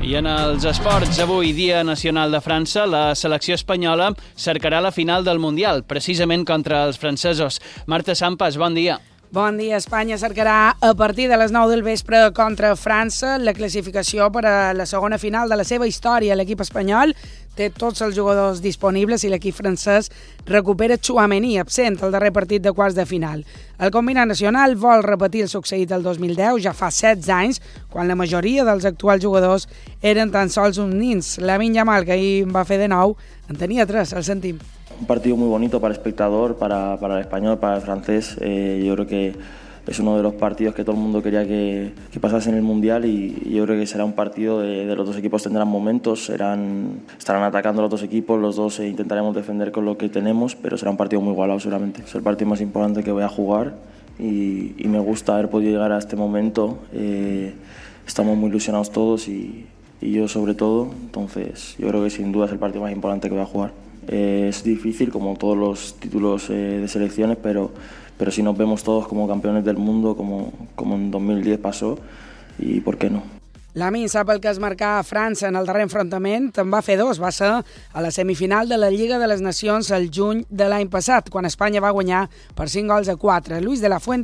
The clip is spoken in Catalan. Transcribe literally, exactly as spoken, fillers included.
I en els esports, avui, Dia Nacional de França, la selecció espanyola cercarà la final del Mundial, precisament contra els francesos. Marta Sampas, bon dia. Bon dia. Espanya cercarà a partir de les nou del vespre contra França la classificació per a la segona final de la seva història. L'equip espanyol té tots els jugadors disponibles i l'equip francès recupera Tchouaméni, absent al darrer partit de quarts de final. El combinat nacional vol repetir el succeït el dos mil deu, ja fa setze anys, quan la majoria dels actuals jugadors eren tan sols uns nins. Lamine Yamal, que ahir en va fer de nou, en tenia tres, el sentim. Un partido muy bonito para el espectador, para, para el español, para el francés. Eh, yo creo que es uno de los partidos que todo el mundo quería que, que pasase en el Mundial y, y yo creo que será un partido de, de los dos equipos tendrán momentos, serán, estarán atacando los dos equipos, los dos eh, intentaremos defender con lo que tenemos, pero será un partido muy igualado seguramente. Es el partido más importante que voy a jugar y, y me gusta haber podido llegar a este momento. Eh, estamos muy ilusionados todos y, y yo sobre todo, entonces yo creo que sin duda es el partido más importante que voy a jugar. Eh, es difícil, como todos los títulos eh, de selecciones, pero, pero si nos vemos todos como campeones del mundo, como, como en dos mil diez pasó, y ¿por qué no? Lamine sap el que es marcar a França en el darrer enfrontament, en va fer dos, va ser a la semifinal de la Lliga de les Nacions el juny de l'any passat, quan Espanya va guanyar per cinc gols a quatre. Luis de la Fuente